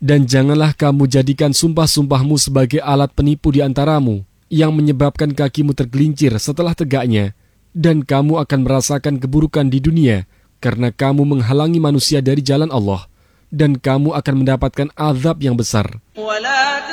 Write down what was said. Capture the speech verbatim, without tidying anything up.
Dan janganlah kamu jadikan sumpah-sumpahmu sebagai alat penipu di antaramu, yang menyebabkan kakimu tergelincir setelah tegaknya, dan kamu akan merasakan keburukan di dunia, karena kamu menghalangi manusia dari jalan Allah, dan kamu akan mendapatkan azab yang besar.